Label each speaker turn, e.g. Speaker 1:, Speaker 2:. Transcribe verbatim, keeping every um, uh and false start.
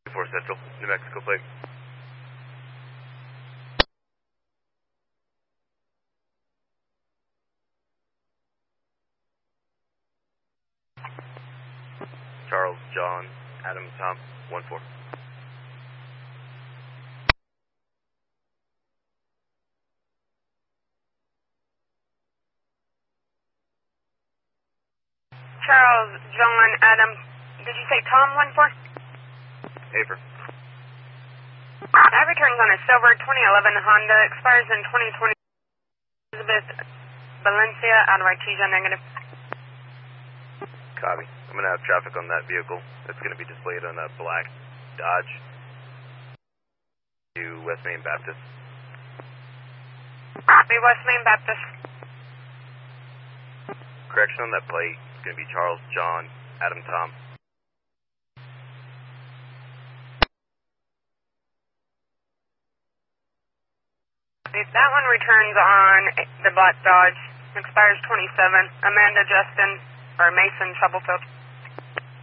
Speaker 1: four Central, New Mexico plate. Charles, John, Adam, Tom, one four.
Speaker 2: Charles, John, Adam, did you say Tom, one four?
Speaker 1: Aver.
Speaker 2: That returns on a silver twenty eleven Honda, expires in twenty twenty. Elizabeth Valencia, out of Artesia, negative.
Speaker 1: Copy. I'm going to have traffic on that vehicle. It's going to be displayed on a black Dodge to West Main Baptist.
Speaker 2: Copy, West Main Baptist.
Speaker 1: Correction on that plate. It's going to be Charles, John, Adam, Tom.
Speaker 2: That one returns on the black Dodge, expires twenty-seven. Amanda Justin, or Mason Shovelfield.